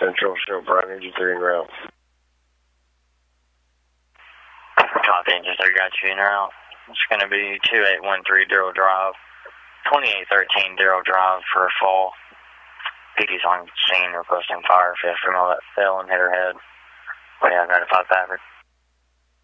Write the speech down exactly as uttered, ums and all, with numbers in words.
Central, show Brian Engine three en route. Copy, Engine three, got you en route. It's going to be two eight one three Darrell Drive, twenty-eight thirteen Darrell Drive for a fall. P D's on scene requesting fire, fifth from all that fell and hit her head. We have notified Patrick.